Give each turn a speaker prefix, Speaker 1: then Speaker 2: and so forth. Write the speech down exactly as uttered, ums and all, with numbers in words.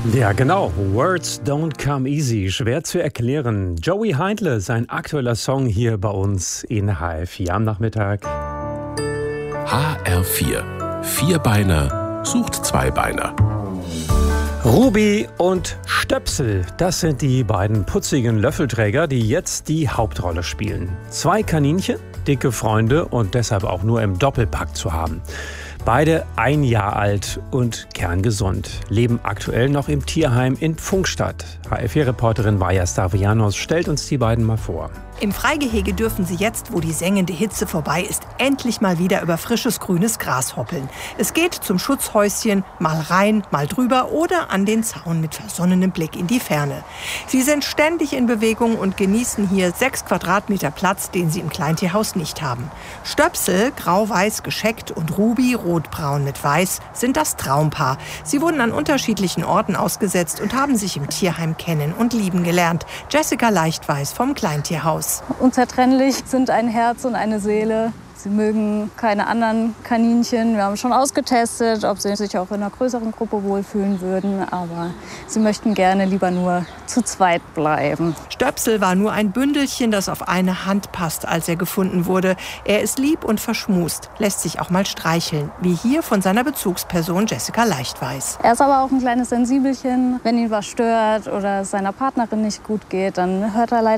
Speaker 1: Ja, genau. Words don't come easy. Schwer zu erklären. Joey Heindle, sein aktueller Song hier bei uns in H R vier am Nachmittag.
Speaker 2: H R vier. Vierbeiner sucht Zweibeiner.
Speaker 1: Ruby und Stöpsel, das sind die beiden putzigen Löffelträger, die jetzt die Hauptrolle spielen. Zwei Kaninchen, dicke Freunde und deshalb auch nur im Doppelpack zu haben. Beide ein Jahr alt und kerngesund, leben aktuell noch im Tierheim in Pfungstadt. H R vier-Reporterin Vaja Stavrianos stellt uns die beiden mal vor.
Speaker 3: Im Freigehege dürfen sie jetzt, wo die sengende Hitze vorbei ist, endlich mal wieder über frisches grünes Gras hoppeln. Es geht zum Schutzhäuschen, mal rein, mal drüber oder an den Zaun mit versonnenem Blick in die Ferne. Sie sind ständig in Bewegung und genießen hier sechs Quadratmeter Platz, den sie im Kleintierhaus nicht haben. Stöpsel, grau-weiß gescheckt, und Ruby, rotbraun mit weiß, sind das Traumpaar. Sie wurden an unterschiedlichen Orten ausgesetzt und haben sich im Tierheim kennen und lieben gelernt. Jessica Leichtweiß vom Kleintierhaus.
Speaker 4: Unzertrennlich sind ein Herz und eine Seele. Sie mögen keine anderen Kaninchen. Wir haben schon ausgetestet, ob sie sich auch in einer größeren Gruppe wohlfühlen würden. Aber sie möchten gerne lieber nur zu zweit bleiben.
Speaker 3: Stöpsel war nur ein Bündelchen, das auf eine Hand passt, als er gefunden wurde. Er ist lieb und verschmust, lässt sich auch mal streicheln, wie hier von seiner Bezugsperson Jessica Leichtweiß.
Speaker 4: Er ist aber auch ein kleines Sensibelchen. Wenn ihn was stört oder es seiner Partnerin nicht gut geht, dann hört er leider